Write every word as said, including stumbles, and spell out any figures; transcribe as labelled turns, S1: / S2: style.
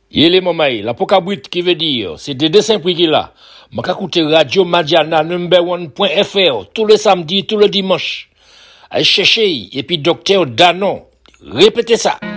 S1: Yele momai, la pokabrit qui veut dire, c'est des dessins prix qu'il a. M'a écouter Radio Madiana number one point F R tous les samedis, tous les dimanches. Allez chercher, et puis docteur Danon. Répétez ça.